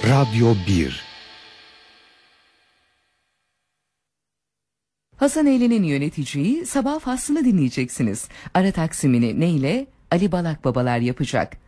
Radyo 1. Hasaneyli'nin yöneteceği sabah faslını dinleyeceksiniz. Ara taksimini neyle? Ali Balak Babalar yapacak.